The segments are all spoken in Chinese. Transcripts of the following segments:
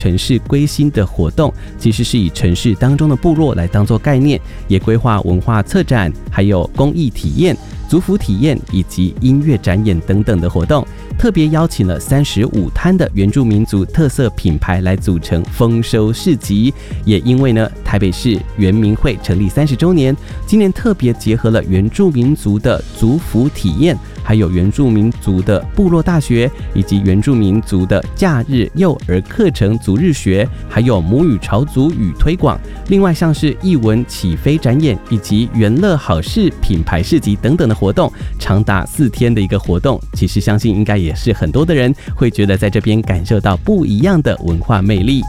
城市归心的活动，其实是以城市当中的部落来当作概念，也规划文化策展，还有公益体验、族服体验以及音乐展演等等的活动，特别邀请了35摊的原住民族特色品牌来组成丰收市集。也因为呢，台北市原民会成立30周年，今年特别结合了原住民族的族服体验，还有原住民族的部落大学，以及原住民族的假日幼儿课程族日学，还有母语潮族语推广。另外像是艺文起飞展演，以及元乐好事品牌市集等等的活动，长达4天的一个活动，其实相信应该也是很多的人会觉得在这边感受到不一样的文化魅力。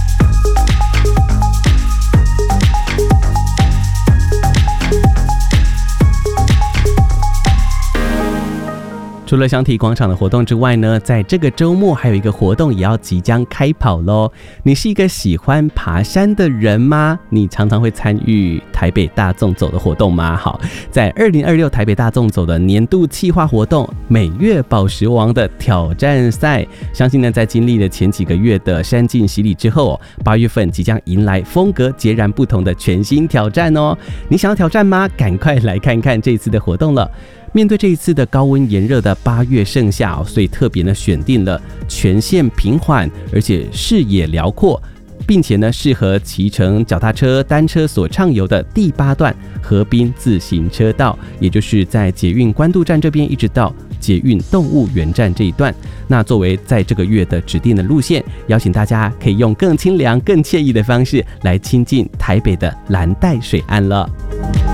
除了香体广场的活动之外呢，在这个周末还有一个活动也要即将开跑咯。你是一个喜欢爬山的人吗？你常常会参与台北大纵走的活动吗？好，在2026台北大纵走的年度企划活动每月宝石王的挑战赛，相信呢在经历了前几个月的山径洗礼之后，8月份即将迎来风格截然不同的全新挑战哦。你想要挑战吗？赶快来看看这次的活动了。面对这一次的高温炎热的8月盛夏，所以特别呢选定了全线平缓，而且视野辽阔，并且呢适合骑乘脚踏车、单车所畅游的第8段河滨自行车道，也就是在捷运关渡站这边一直到捷运动物园站这一段。那作为在这个月的指定的路线，邀请大家可以用更清凉、更惬意的方式来亲近台北的蓝带水岸了。